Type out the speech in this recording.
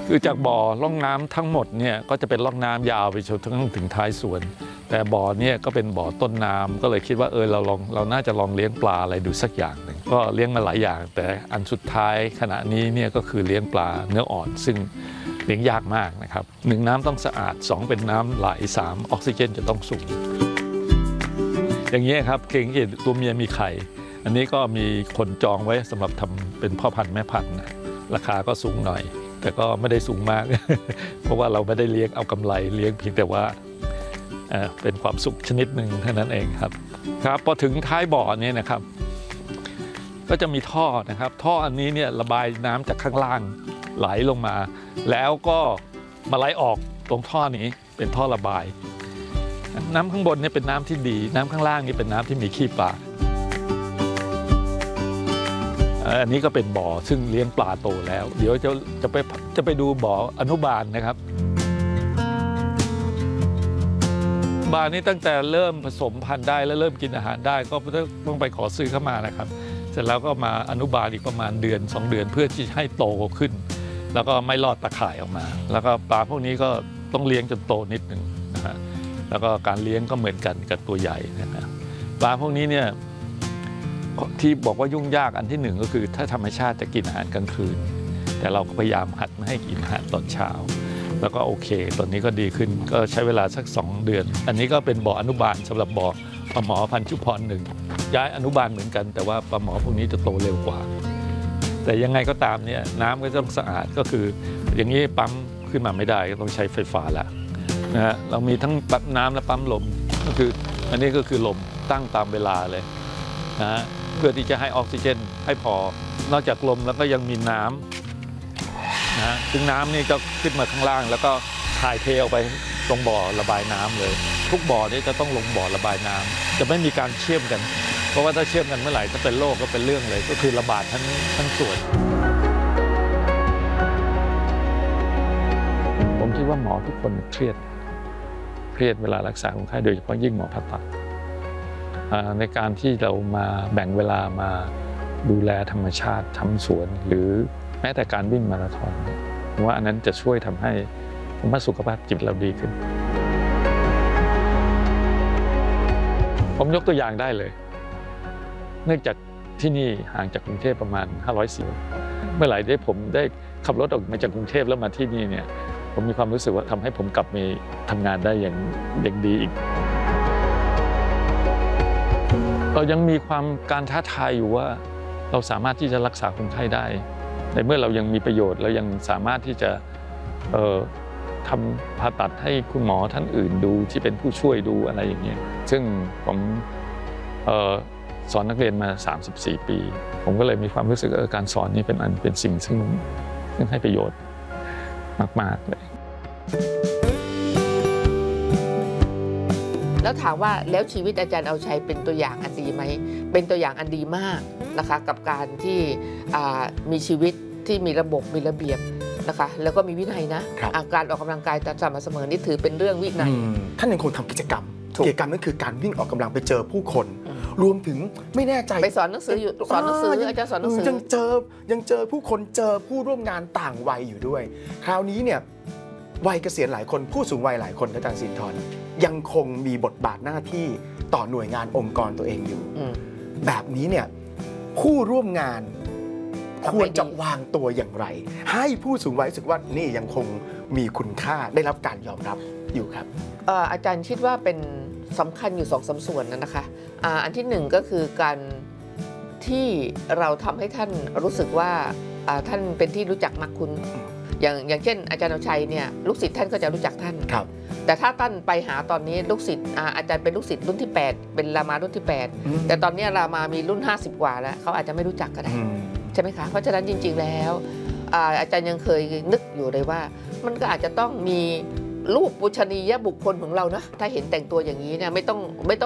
คือจากบ่อร่องน้ำทั้งหมดเนี่ยก็จะเป็นร่องน้ำยาวไปจนถึงท้ายสวนแต่บ่อเนี่ยก็เป็นบ่อต้นน้ำก็เลยคิดว่าเราน่าจะลองเลี้ยงปลาอะไรดูสักอย่างหนึ่งก็เลี้ยงมาหลายอย่างแต่อันสุดท้ายขณะนี้เนี่ยก็คือเลี้ยงปลาเนื้ออ่อนซึ่งเลี้ยงยากมากนะครับ1น้ำต้องสะอาด2เป็นน้ำไหล3ออกซิเจนจะต้องสูงอย่างนี้ครับเก่งตัวเมียมีไข่อันนี้ก็มีคนจองไว้สำหรับทำเป็นพ่อพันธุ์แม่พันธุ์ราคาก็สูงหน่อยแต่ก็ไม่ได้สูงมาก เพราะว่าเราไม่ได้เลี้ยงเอากำไรเลี้ยงเพียงแต่ว่าเป็นความสุขชนิดหนึ่งเท่านั้นเองครับครับพอถึงท้ายบ่อนี้นะครับก็จะมีท่อนะครับท่ออันนี้เนี่ยระบายน้ำจากข้างล่างไหลลงมาแล้วก็มาไหลออกตรงท่อนี้เป็นท่อระบายน้ำข้างบนนี่เป็นน้ำที่ดีน้ำข้างล่างนี่เป็นน้ำที่มีขี้ปลาอันนี้ก็เป็นบ่อซึ่งเลี้ยงปลาโตแล้วเดี๋ยวจะไปดูบ่ออนุบาลนะครับบ่อนี้ตั้งแต่เริ่มผสมพันธุ์ได้และเริ่มกินอาหารได้ก็ต้องไปขอซื้อเข้ามานะครับเสร็จแล้วก็มาอนุบาลอีกประมาณเดือน2 เดือนเพื่อที่ให้โตขึ้นแล้วก็ไม่รอดตะข่ายออกมาแล้วก็ปลาพวกนี้ก็ต้องเลี้ยงจนโตนิดหนึ่งนะฮะแล้วก็การเลี้ยงก็เหมือนกันกับตัวใหญ่นะครับปลาพวกนี้เนี่ยที่บอกว่ายุ่งยากอันที่1ก็คือถ้าธรรมชาติจะกินอาหารกลางคืนแต่เราก็พยายามหัดไม่ให้กินอาหารตอนเช้าแล้วก็โอเคตอนนี้ก็ดีขึ้นก็ใช้เวลาสัก2 เดือนอันนี้ก็เป็นบ่ออนุบาลสำหรับบ่อปลาหมอพันธุ์ชุพร1ย้ายอนุบาลเหมือนกันแต่ว่าปลาหมอพวกนี้จะโตเร็วกว่าแต่ยังไงก็ตามเนี่ยน้ำก็ต้องสะอาดก็คืออย่างนี้ปั๊มขึ้นมาไม่ได้ก็ต้องใช้ไฟฟ้าแล้วนะฮะเรามีทั้งปั๊มน้ำและปั๊มลมก็คืออันนี้ก็คือลมตั้งตามเวลาเลยนะเพื่อที่จะให้ออกซิเจนให้พอนอกจากลมแล้วก็ยังมีน้ำนะซึ่งน้ำนี่ก็ขึ้นมาข้างล่างแล้วก็ถ่ายเทออกไปตรงบ่อระบายน้ำเลยทุกบ่อนี้จะต้องลงบ่อระบายน้ำจะไม่มีการเชื่อมกันเพราะว่าถ้าเชื่อมกันเมื่อไหร่ถ้าเป็นโรคก็เป็นเรื่องเลยก็คือระบาดทั้งส่วนผมคิดว่าหมอทุกคนเครียดเวลารักษาคนไข้โดยเฉพาะยิ่งหมอผ่าตัดในการที่เรามาแบ่งเวลามาดูแลธรรมชาติทำสวนหรือแม้แต่การวิ่งมาราธอนผมว่าอันนั้นจะช่วยทำให้สุขภาพจิตเราดีขึ้นผมยกตัวอย่างได้เลยเนื่องจากที่นี่ห่างจากกรุงเทพประมาณ500 กิโลเมื่อไหร่ที่ผมได้ขับรถออกมาจากกรุงเทพแล้วมาที่นี่เนี่ยผมมีความรู้สึกว่าทำให้ผมกลับมาทำงานได้อย่างดีอีกเรายังมีการท้าทายอยู่ว่าเราสามารถที่จะรักษาคนไข้ได้ในเมื่อเรายังมีประโยชน์เรายังสามารถที่จะทำผ่าตัดให้คุณหมอท่านอื่นดูที่เป็นผู้ช่วยดูอะไรอย่างเงี้ยซึ่งผมสอนนักเรียนมา34 ปีผมก็เลยมีความรู้สึกการสอนนี่เป็นสิ่งซึ่งให้ประโยชน์มากๆเลยแล้วถามว่าแล้วชีวิตอาจารย์เอาชัยเป็นตัวอย่างอันดีไหมเป็นตัวอย่างอันดีมากนะคะกับการที่มีชีวิตที่มีระบบมีระเบียบนะคะแล้วก็มีวินัยนะการออกกำลังกายตามสม่ำเสมอนี่ถือเป็นเรื่องวินัยท่านยังคงทำกิจกรรมนั่นคือการวิ่งออกกำลังไปเจอผู้คนรวมถึงไม่แน่ใจไปสอนหนังสืออยู่สอนหนังสืออาจารย์สอนหนังสือยังเจอผู้คนเจอผู้ร่วมงานต่างวัยอยู่ด้วยคราวนี้เนี่ยวัยเกษียณหลายคนผู้สูงวัยหลายคนอาจารย์สินทรยังคงมีบทบาทหน้าที่ต่อหน่วยงานองค์กรตัวเองอยู่แบบนี้เนี่ยผู้ร่วมงานควรจะวางตัวอย่างไรให้ผู้สูงวัยรู้สึกว่านี่ยังคงมีคุณค่าได้รับการยอมรับอยู่ครับอาจารย์คิดว่าเป็นสำคัญอยู่2-3 ส่วนนะคะอันที่1ก็คือการที่เราทำให้ท่านรู้สึกว่าท่านเป็นที่รู้จักมักคุ้นอย่างเช่นอาจารย์เอาชัยเนี่ยลูกศิษย์ท่านก็จะรู้จักท่านแต่ถ้าท่านไปหาตอนนี้ลูกศิษย์อาจารย์เป็นลูกศิษย์รุ่นที่8เป็นรามารุ่นที่8แต่ตอนนี้รามามีรุ่น50 กว่าแล้วเขาอาจจะไม่รู้จักก็ได้ใช่ไหมคะเพราะฉะนั้นจริงๆแล้วอาจารย์ยังเคยนึกอยู่เลยว่ามันก็อาจจะต้องมีรูปปูชนียบุคคลของเรานะถ้าเห็นแต่งตัวอย่างนี้เนี่ยไม่ต้อง